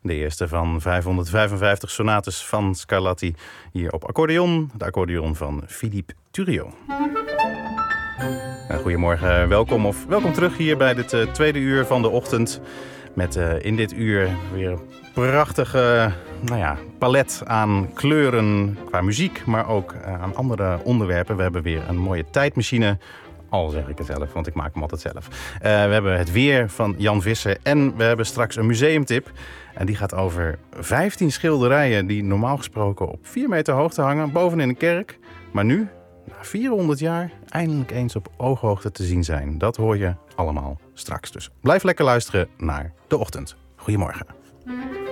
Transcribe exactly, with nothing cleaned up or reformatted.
De eerste van vijfhonderdvijfenvijftig sonates van Scarlatti. Hier op accordeon, de accordeon van Philippe Thuriot. Goedemorgen, welkom of welkom terug hier bij dit uh, tweede uur van de ochtend. Met uh, in dit uur weer een prachtige nou ja, palet aan kleuren qua muziek, maar ook uh, aan andere onderwerpen. We hebben weer een mooie tijdmachine. Al zeg ik het zelf, want ik maak hem altijd zelf. Uh, we hebben het weer van Jan Visser en we hebben straks een museumtip. En die gaat over vijftien schilderijen die normaal gesproken op vier meter hoogte hangen, bovenin een kerk. Maar nu, na vierhonderd jaar, eindelijk eens op ooghoogte te zien zijn. Dat hoor je allemaal straks. Dus blijf lekker luisteren naar De Ochtend. Goedemorgen.